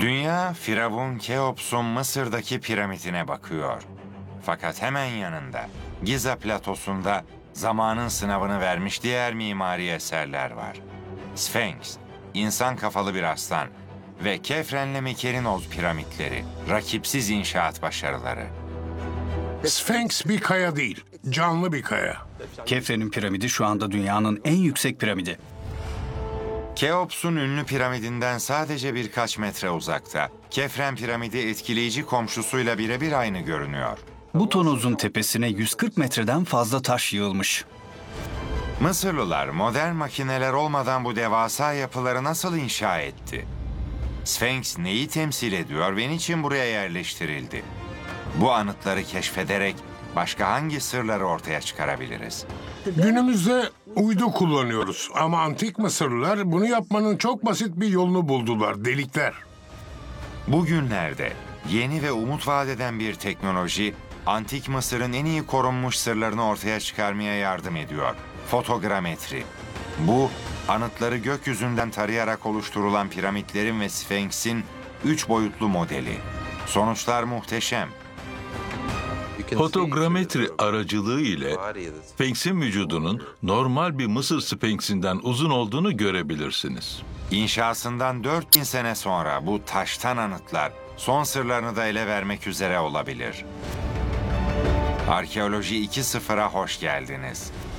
Dünya, Firavun Keops'un Mısır'daki piramidine bakıyor. Fakat hemen yanında, Giza platosunda zamanın sınavını vermiş diğer mimari eserler var. Sphinx, insan kafalı bir aslan ve Kefren'le Mikerinoz piramitleri, rakipsiz inşaat başarıları. Sphinx bir kaya değil, canlı bir kaya. Kefren'in piramidi şu anda dünyanın en yüksek piramidi. Keops'un ünlü piramidinden sadece birkaç metre uzakta, Kefren piramidi etkileyici komşusuyla birebir aynı görünüyor. Bu tonozun tepesine 140 metreden fazla taş yığılmış. Mısırlılar modern makineler olmadan bu devasa yapıları nasıl inşa etti? Sphinx neyi temsil ediyor ve niçin buraya yerleştirildi? Bu anıtları keşfederek başka hangi sırları ortaya çıkarabiliriz? Günümüzde uydu kullanıyoruz ama antik Mısırlılar bunu yapmanın çok basit bir yolunu buldular, delikler. Bugünlerde yeni ve umut vaat eden bir teknoloji, Antik Mısır'ın en iyi korunmuş sırlarını ortaya çıkarmaya yardım ediyor. Fotogrametri. Bu, anıtları gökyüzünden tarayarak oluşturulan piramitlerin ve Sphinx'in 3 boyutlu modeli. Sonuçlar muhteşem. Fotogrametri aracılığı ile Sphinx'in vücudunun normal bir Mısır Sphinx'inden uzun olduğunu görebilirsiniz. İnşasından 4000 sene sonra bu taştan anıtlar son sırlarını da ele vermek üzere olabilir. Arkeoloji 2.0'a hoş geldiniz.